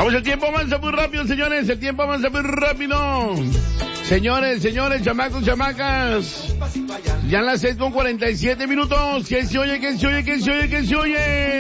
Vamos, el tiempo avanza muy rápido, señores, el tiempo avanza muy rápido. Señores, chamacos, chamacas. Ya en las 6:47 minutos. ¿Qué se oye?